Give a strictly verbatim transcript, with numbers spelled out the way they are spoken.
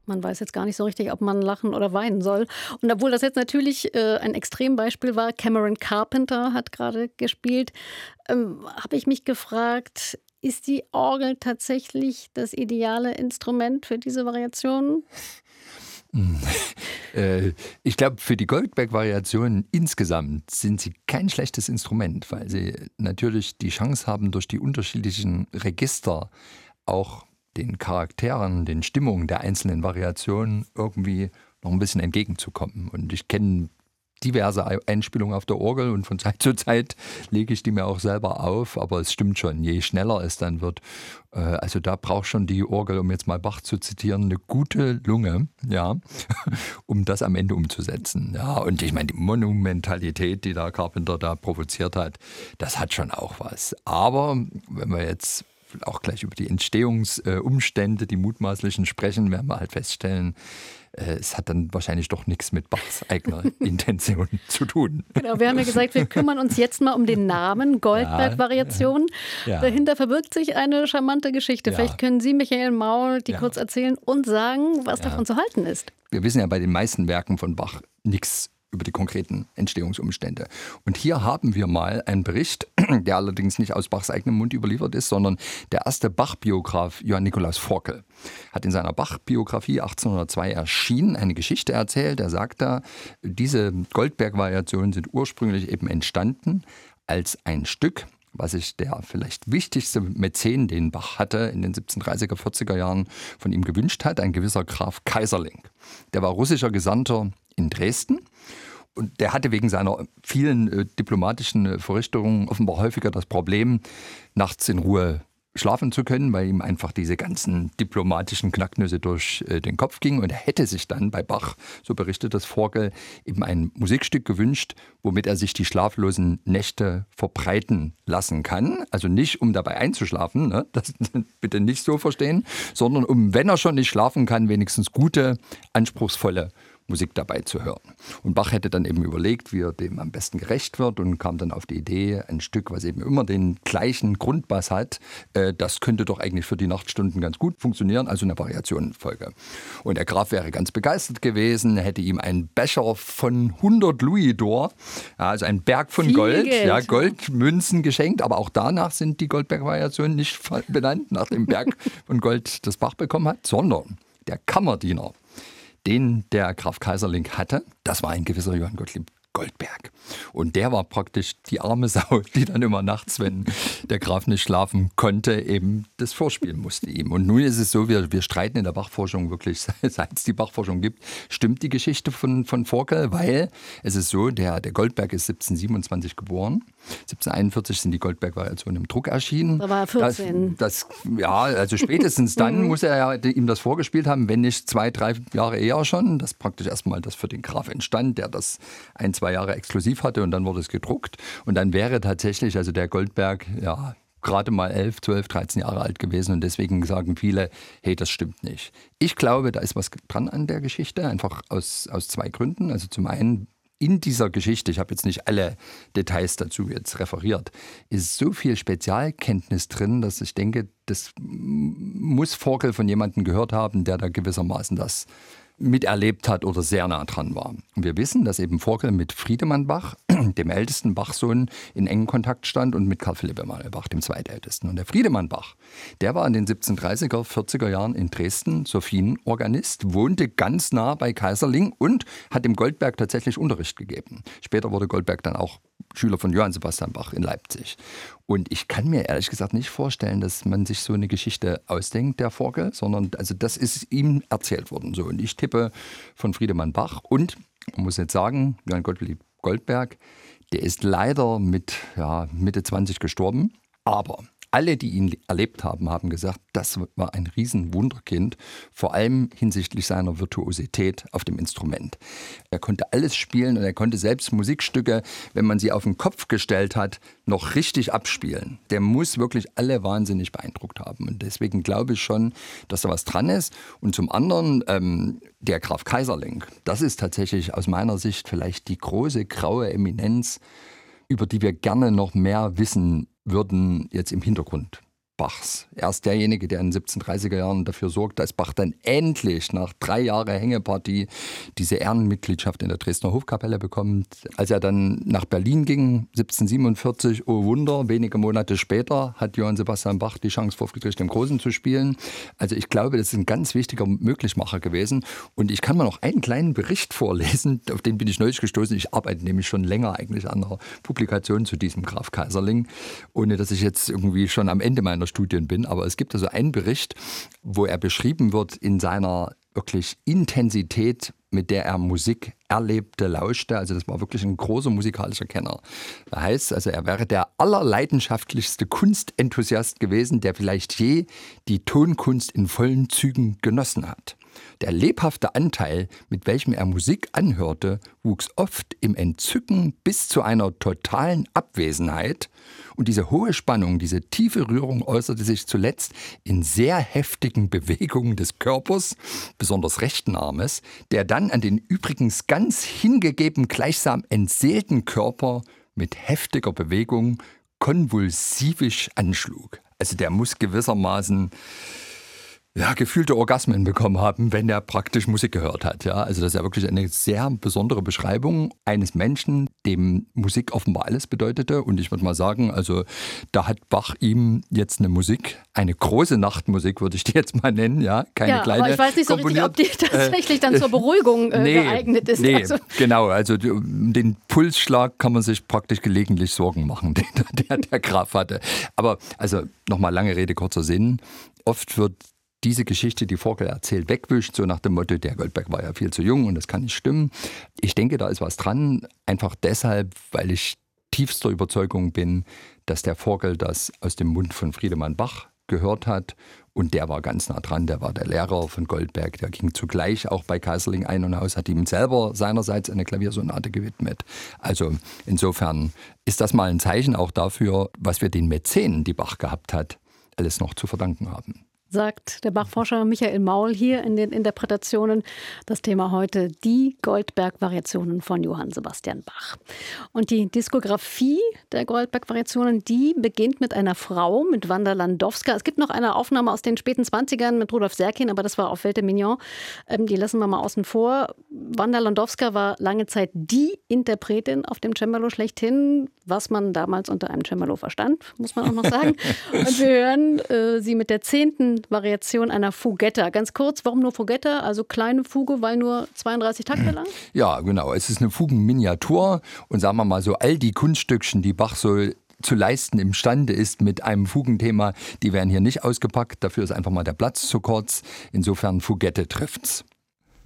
Man weiß jetzt gar nicht so richtig, ob man lachen oder weinen soll. Und obwohl das jetzt natürlich äh, ein Extrembeispiel war, Cameron Carpenter hat gerade gespielt, ähm, habe ich mich gefragt, ist die Orgel tatsächlich das ideale Instrument für diese Variationen? Hm. Äh, ich glaube, für die Goldberg-Variationen insgesamt sind sie kein schlechtes Instrument, weil sie natürlich die Chance haben, durch die unterschiedlichen Register auch den Charakteren, den Stimmungen der einzelnen Variationen irgendwie noch ein bisschen entgegenzukommen. Und ich kenne diverse Einspielungen auf der Orgel und von Zeit zu Zeit lege ich die mir auch selber auf, aber es stimmt schon, je schneller es dann wird, äh, also da braucht schon die Orgel, um jetzt mal Bach zu zitieren, eine gute Lunge, ja, um das am Ende umzusetzen. Ja, und ich meine, die Monumentalität, die da Carpenter da provoziert hat, das hat schon auch was. Aber wenn wir jetzt auch gleich über die Entstehungsumstände, die mutmaßlichen sprechen, werden wir halt feststellen, es hat dann wahrscheinlich doch nichts mit Bachs eigener Intention zu tun. Genau, wir haben ja gesagt, wir kümmern uns jetzt mal um den Namen Goldberg-Variation. Ja, ja. Dahinter verbirgt sich eine charmante Geschichte. Ja. Vielleicht können Sie, Michael Maul, die Ja. kurz erzählen und sagen, was Ja. davon zu halten ist. Wir wissen ja bei den meisten Werken von Bach nichts über die konkreten Entstehungsumstände. Und hier haben wir mal einen Bericht, der allerdings nicht aus Bachs eigenem Mund überliefert ist, sondern der erste Bach-Biograf Johann Nikolaus Forkel hat in seiner Bach-Biografie achtzehnhundertzwei erschienen, eine Geschichte erzählt. Er sagt da, diese Goldberg-Variationen sind ursprünglich eben entstanden als ein Stück, was sich der vielleicht wichtigste Mäzen, den Bach hatte, in den siebzehnhundertdreißiger, vierziger Jahren von ihm gewünscht hat, ein gewisser Graf Kaiserling. Der war russischer Gesandter in Dresden. Und der hatte wegen seiner vielen äh, diplomatischen äh, Verrichtungen offenbar häufiger das Problem, nachts in Ruhe schlafen zu können, weil ihm einfach diese ganzen diplomatischen Knacknüsse durch äh, den Kopf gingen. Und er hätte sich dann bei Bach, so berichtet das Forkel, eben ein Musikstück gewünscht, womit er sich die schlaflosen Nächte verbreiten lassen kann. Also nicht, um dabei einzuschlafen, ne? Das bitte nicht so verstehen, sondern um, wenn er schon nicht schlafen kann, wenigstens gute, anspruchsvolle Musik dabei zu hören. Und Bach hätte dann eben überlegt, wie er dem am besten gerecht wird und kam dann auf die Idee, ein Stück, was eben immer den gleichen Grundbass hat, äh, das könnte doch eigentlich für die Nachtstunden ganz gut funktionieren, also eine Variationenfolge. Und der Graf wäre ganz begeistert gewesen, hätte ihm einen Becher von hundert Louisdor, also ein Berg von Viel Gold, Geld. ja, Goldmünzen geschenkt, aber auch danach sind die Goldberg-Variationen nicht benannt, nach dem Berg von Gold, das Bach bekommen hat, sondern der Kammerdiener, den der Graf Kaiserling hatte, das war ein gewisser Johann Gottlieb Goldberg. Und der war praktisch die arme Sau, die dann immer nachts, wenn der Graf nicht schlafen konnte, eben das vorspielen musste ihm. Und nun ist es so, wir, wir streiten in der Bachforschung wirklich, seit es die Bachforschung gibt, stimmt die Geschichte von, von Forkel, weil es ist so, der, der Goldberg ist siebzehnhundertsiebenundzwanzig geboren. siebzehnhunderteinundvierzig sind die Goldberg-Variationen im Druck erschienen. Da war er vierzehn. Das, das, ja, also spätestens dann muss er ja ihm das vorgespielt haben, wenn nicht zwei, drei Jahre eher schon. Das praktisch erstmal das für den Graf entstand, der das ein, zwei Jahre exklusiv hatte und dann wurde es gedruckt. Und dann wäre tatsächlich, also der Goldberg, ja, gerade mal elf, zwölf, dreizehn Jahre alt gewesen und deswegen sagen viele, hey, das stimmt nicht. Ich glaube, da ist was dran an der Geschichte, einfach aus, aus zwei Gründen. Also zum einen, in dieser Geschichte, ich habe jetzt nicht alle Details dazu jetzt referiert, ist so viel Spezialkenntnis drin, dass ich denke, das muss Forkel von jemandem gehört haben, der da gewissermaßen das miterlebt hat oder sehr nah dran war. Und wir wissen, dass eben Forkel mit Friedemann Bach, dem ältesten Bachsohn, in engen Kontakt stand und mit Karl Philipp Emanuel Bach, dem zweitältesten. Und der Friedemann Bach, der war in den siebzehnhundertdreißiger, vierziger Jahren in Dresden Sophienorganist, wohnte ganz nah bei Kaiserling und hat dem Goldberg tatsächlich Unterricht gegeben. Später wurde Goldberg dann auch Schüler von Johann Sebastian Bach in Leipzig. Und ich kann mir ehrlich gesagt nicht vorstellen, dass man sich so eine Geschichte ausdenkt, der Forkel, sondern also das ist ihm erzählt worden. So. Und ich tippe von Friedemann Bach und, man muss jetzt sagen, Johann Gottlieb Goldberg, der ist leider mit ja, Mitte zwanzig gestorben, aber alle, die ihn erlebt haben, haben gesagt, das war ein Riesenwunderkind, vor allem hinsichtlich seiner Virtuosität auf dem Instrument. Er konnte alles spielen und er konnte selbst Musikstücke, wenn man sie auf den Kopf gestellt hat, noch richtig abspielen. Der muss wirklich alle wahnsinnig beeindruckt haben. Und deswegen glaube ich schon, dass da was dran ist. Und zum anderen, ähm, der Graf Kaiserling, das ist tatsächlich aus meiner Sicht vielleicht die große graue Eminenz, über die wir gerne noch mehr wissen würden, jetzt im Hintergrund Bachs. Er ist derjenige, der in den siebzehnhundertdreißiger Jahren dafür sorgt, dass Bach dann endlich nach drei Jahren Hängepartie diese Ehrenmitgliedschaft in der Dresdner Hofkapelle bekommt. Als er dann nach Berlin ging, siebzehnhundertsiebenundvierzig, oh Wunder, wenige Monate später hat Johann Sebastian Bach die Chance, vor Friedrich dem Großen zu spielen. Also ich glaube, das ist ein ganz wichtiger Möglichmacher gewesen. Und ich kann mal noch einen kleinen Bericht vorlesen, auf den bin ich neulich gestoßen. Ich arbeite nämlich schon länger eigentlich an einer Publikation zu diesem Graf Kaiserling, ohne dass ich jetzt irgendwie schon am Ende meiner Studien bin. Aber es gibt also einen Bericht, wo er beschrieben wird in seiner wirklich Intensität, mit der er Musik erlebte, lauschte. Also das war wirklich ein großer musikalischer Kenner. Das heißt, also er wäre der allerleidenschaftlichste Kunstenthusiast gewesen, der vielleicht je die Tonkunst in vollen Zügen genossen hat. Der lebhafte Anteil, mit welchem er Musik anhörte, wuchs oft im Entzücken bis zu einer totalen Abwesenheit. Und diese hohe Spannung, diese tiefe Rührung äußerte sich zuletzt in sehr heftigen Bewegungen des Körpers, besonders rechten Armes, der dann an den übrigens ganz hingegeben gleichsam entseelten Körper mit heftiger Bewegung konvulsivisch anschlug. Also der muss gewissermaßen ja, gefühlte Orgasmen bekommen haben, wenn er praktisch Musik gehört hat. Ja, also das ist ja wirklich eine sehr besondere Beschreibung eines Menschen, dem Musik offenbar alles bedeutete. Und ich würde mal sagen, also da hat Bach ihm jetzt eine Musik, eine große Nachtmusik, würde ich die jetzt mal nennen, ja, keine ja, kleine. Aber ich weiß nicht so richtig, ob die tatsächlich dann zur Beruhigung äh, nee, geeignet ist. Nee, also. Genau, also um den Pulsschlag kann man sich praktisch gelegentlich Sorgen machen, den der, der Graf hatte. Aber also nochmal lange Rede, kurzer Sinn. Oft wird diese Geschichte, die Vogel erzählt, wegwischt, so nach dem Motto, der Goldberg war ja viel zu jung und das kann nicht stimmen. Ich denke, da ist was dran, einfach deshalb, weil ich tiefster Überzeugung bin, dass der Vogel das aus dem Mund von Friedemann Bach gehört hat und der war ganz nah dran, der war der Lehrer von Goldberg, der ging zugleich auch bei Kaiserling ein und aus, hat ihm selber seinerseits eine Klaviersonate gewidmet. Also insofern ist das mal ein Zeichen auch dafür, was wir den Mäzenen, die Bach gehabt hat, alles noch zu verdanken haben. Sagt der Bachforscher Michael Maul hier in den Interpretationen. Das Thema heute die Goldberg-Variationen von Johann Sebastian Bach. Und die Diskografie der Goldberg-Variationen, die beginnt mit einer Frau, mit Wanda Landowska. Es gibt noch eine Aufnahme aus den späten zwanzigern mit Rudolf Serkin, aber das war auf Welt de Mignon. Ähm, die lassen wir mal außen vor. Wanda Landowska war lange Zeit die Interpretin auf dem Cembalo schlechthin, was man damals unter einem Cembalo verstand, muss man auch noch sagen. Und wir hören äh, sie mit der zehnten Variation einer Fugetta. Ganz kurz, warum nur Fugetta? Also kleine Fuge, weil nur zweiunddreißig Takte lang? Ja, genau. Es ist eine Fugenminiatur und sagen wir mal so, all die Kunststückchen, die Bach so zu leisten imstande ist mit einem Fugenthema, die werden hier nicht ausgepackt. Dafür ist einfach mal der Platz zu kurz. Insofern Fugette trifft's.